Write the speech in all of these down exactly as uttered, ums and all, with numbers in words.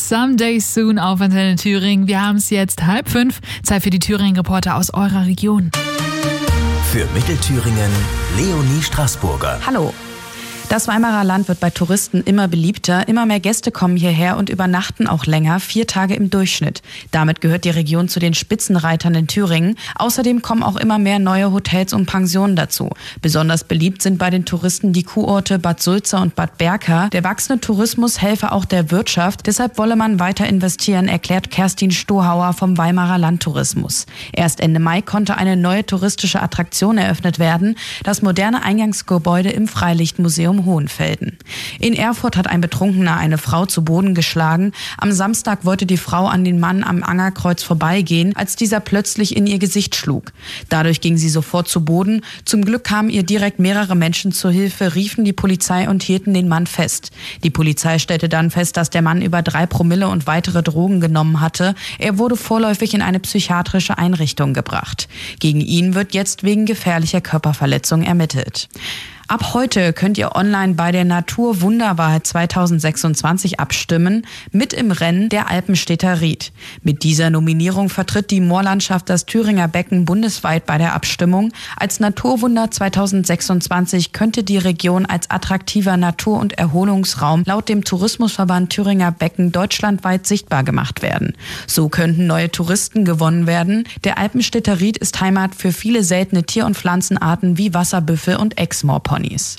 Someday Soon auf Antenne Thüringen. Wir haben es jetzt halb fünf. Zeit für die Thüringen-Reporter aus eurer Region. Für Mittelthüringen Leonie Straßburger. Hallo. Das Weimarer Land wird bei Touristen immer beliebter. Immer mehr Gäste kommen hierher und übernachten auch länger, vier Tage im Durchschnitt. Damit gehört die Region zu den Spitzenreitern in Thüringen. Außerdem kommen auch immer mehr neue Hotels und Pensionen dazu. Besonders beliebt sind bei den Touristen die Kurorte Bad Sulza und Bad Berka. Der wachsende Tourismus helfe auch der Wirtschaft. Deshalb wolle man weiter investieren, erklärt Kerstin Stohauer vom Weimarer Landtourismus. Erst Ende Mai konnte eine neue touristische Attraktion eröffnet werden. Das moderne Eingangsgebäude im Freilichtmuseum Hohenfelden. In Erfurt hat ein Betrunkener eine Frau zu Boden geschlagen. Am Samstag wollte die Frau an den Mann am Angerkreuz vorbeigehen, als dieser plötzlich in ihr Gesicht schlug. Dadurch ging sie sofort zu Boden. Zum Glück kamen ihr direkt mehrere Menschen zur Hilfe, riefen die Polizei und hielten den Mann fest. Die Polizei stellte dann fest, dass der Mann über drei Promille und weitere Drogen genommen hatte. Er wurde vorläufig in eine psychiatrische Einrichtung gebracht. Gegen ihn wird jetzt wegen gefährlicher Körperverletzung ermittelt. Ab heute könnt ihr online bei der Naturwunderwahl zweitausendsechsundzwanzig abstimmen, mit im Rennen der Alpenstädter Ried. Mit dieser Nominierung vertritt die Moorlandschaft das Thüringer Becken bundesweit bei der Abstimmung. Als Naturwunder zweitausendsechsundzwanzig könnte die Region als attraktiver Natur- und Erholungsraum laut dem Tourismusverband Thüringer Becken deutschlandweit sichtbar gemacht werden. So könnten neue Touristen gewonnen werden. Der Alpenstädter Ried ist Heimat für viele seltene Tier- und Pflanzenarten wie Wasserbüffel und Exmoor-Ponys.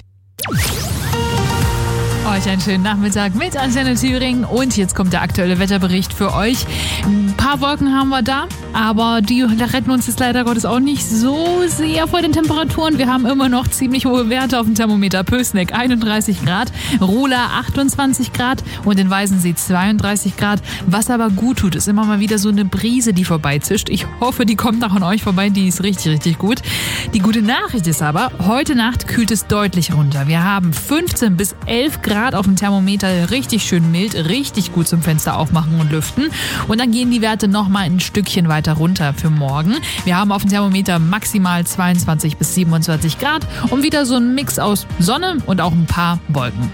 Euch einen schönen Nachmittag mit Antenne Thüringen und jetzt kommt der aktuelle Wetterbericht für euch. Ein paar Wolken haben wir da, aber die retten uns jetzt leider Gottes auch nicht so sehr vor den Temperaturen. Wir haben immer noch ziemlich hohe Werte auf dem Thermometer. Pößneck einunddreißig Grad, Rola achtundzwanzig Grad und in Weißensee zweiunddreißig Grad. Was aber gut tut, ist immer mal wieder so eine Brise, die vorbeizischt. Ich hoffe, die kommt auch an euch vorbei. Die ist richtig, richtig gut. Die gute Nachricht ist aber, heute Nacht kühlt es deutlich runter. Wir haben fünfzehn bis elf Grad auf dem Thermometer, richtig schön mild, richtig gut zum Fenster aufmachen und lüften. Und dann gehen die Werte noch mal ein Stückchen weiter runter für morgen. Wir haben auf dem Thermometer maximal zweiundzwanzig bis siebenundzwanzig Grad und wieder so ein Mix aus Sonne und auch ein paar Wolken.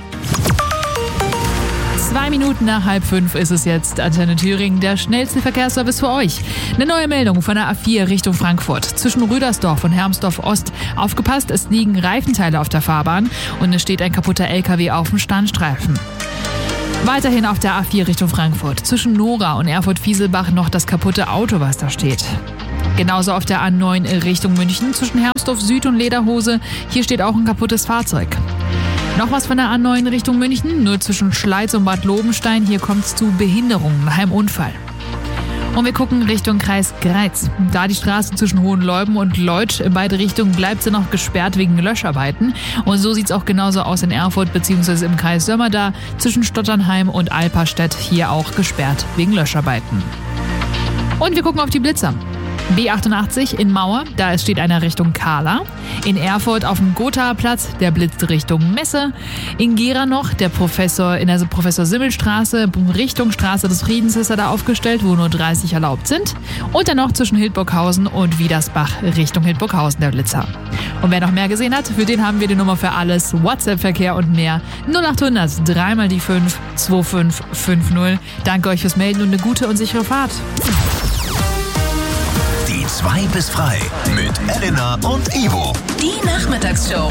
Zwei Minuten nach halb fünf ist es jetzt. Antenne Thüringen, der schnellste Verkehrsservice für euch. Eine neue Meldung von der A vier Richtung Frankfurt. Zwischen Rüdersdorf und Hermsdorf Ost. Aufgepasst, es liegen Reifenteile auf der Fahrbahn und es steht ein kaputter L K W auf dem Standstreifen. Weiterhin auf der A vier Richtung Frankfurt. Zwischen Nora und Erfurt-Fieselbach noch das kaputte Auto, was da steht. Genauso auf der A neun Richtung München. Zwischen Hermsdorf Süd und Lederhose. Hier steht auch ein kaputtes Fahrzeug. Noch was von der A neun Richtung München, nur zwischen Schleiz und Bad Lobenstein. Hier kommt es zu Behinderungen nach einem Unfall. Und wir gucken Richtung Kreis Greiz. Da die Straße zwischen Hohenleuben und Leutsch in beide Richtungen bleibt sie noch gesperrt wegen Löscharbeiten. Und so sieht es auch genauso aus in Erfurt bzw. im Kreis Sömmerda. Zwischen Stotternheim und Alperstedt hier auch gesperrt wegen Löscharbeiten. Und wir gucken auf die Blitzer. B achtundachtzig in Mauer, da steht einer Richtung Kahla. In Erfurt auf dem Gothaer-Platz, der blitzt Richtung Messe. In Gera noch, der Professor in der Professor-Simmel-Straße, Richtung Straße des Friedens ist er da aufgestellt, wo nur dreißig erlaubt sind. Und dann noch zwischen Hildburghausen und Wiedersbach Richtung Hildburghausen der Blitzer. Und wer noch mehr gesehen hat, für den haben wir die Nummer für alles, WhatsApp-Verkehr und mehr. null achthundert drei mal die fünf zwei fünf fünf null. Danke euch fürs Melden und eine gute und sichere Fahrt. Die zwei bis frei mit Elena und Ivo. Die Nachmittagsshow.